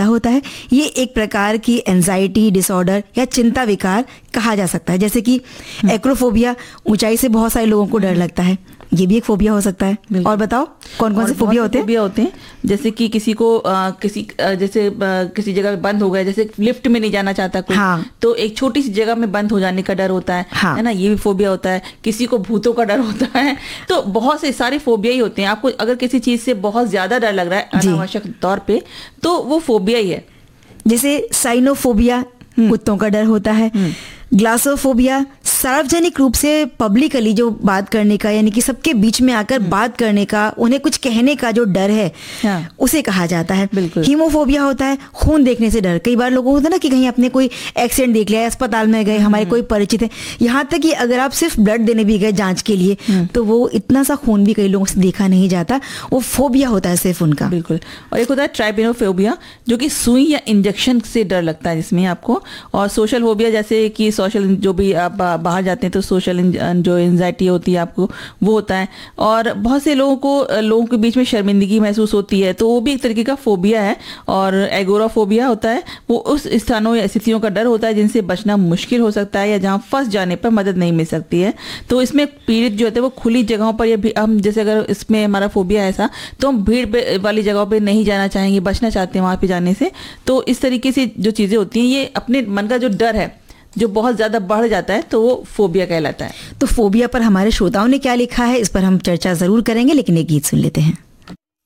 ज़्यादा होता है। ये एक प्रकार की एंजाइटी डिसऑर्डर या चिंता विकार कहा जा सकता है। जैसे कि एक्रोफोबिया, ऊंचाई से बहुत सारे लोगों को डर लगता है, ये भी एक फोबिया हो सकता है। और बताओ कौन कौन से फोबिया होते हैं? फोबिया होते हैं जैसे कि किसी को किसी जगह में बंद हो गया, जैसे लिफ्ट में नहीं जाना चाहता कोई, तो एक छोटी सी जगह में बंद हो जाने का डर होता है ना, ये भी फोबिया होता है। किसी को भूतों का डर होता है। तो बहुत से सारे फोबिया ही होते हैं। आपको अगर किसी चीज से बहुत ज्यादा डर लग रहा है अनावश्यक तौर पे, तो वो फोबिया ही है। जैसे साइनोफोबिया, कुत्तों का डर होता है। ग्लासोफोबिया, सार्वजनिक रूप से पब्लिकली जो बात करने का, यानी कि सबके बीच में आकर बात करने का, उन्हें कुछ कहने का जो डर है, उसे कहा जाता है। हीमोफोबिया होता है खून देखने से डर। कई बार लोगों को होता है ना कि कहीं अपने कोई एक्सीडेंट देख लिया, अस्पताल में गए, हमारे कोई परिचित है, यहाँ तक कि अगर आप सिर्फ ब्लड देने भी गए जांच के लिए, तो वो इतना सा खून भी कई लोगों से देखा नहीं जाता, वो फोबिया होता है सिर्फ उनका। बिल्कुल। और एक होता है ट्राइपेनोफोबिया, जो कि सुई या इंजेक्शन से डर लगता है जिसमें आपको। और सोशल फोबिया, जैसे कि सोशल, जो भी आप बाहर जाते हैं तो सोशल जो एंजाइटी होती है आपको, वो होता है। और बहुत से लोगों के बीच में शर्मिंदगी महसूस होती है, तो वो भी एक तरीके का फोबिया है। और एगोराफोबिया होता है, वो उस स्थानों या स्थितियों का डर होता है जिनसे बचना मुश्किल हो सकता है या जहां फंस जाने पर मदद नहीं मिल सकती है। तो इसमें पीड़ित जो होते हैं वो खुली जगहों पर, या हम जैसे अगर इसमें हमारा फोबिया ऐसा, तो हम भीड़ वाली जगहों पर नहीं जाना चाहेंगे, बचना चाहते हैं वहां पर जाने से। तो इस तरीके से जो चीजें होती हैं, ये अपने मन का जो डर है जो बहुत ज्यादा बढ़ जाता है, तो वो फोबिया कहलाता है। तो फोबिया पर हमारे श्रोताओं ने क्या लिखा है, इस पर हम चर्चा जरूर करेंगे, लेकिन एक गीत सुन लेते हैं।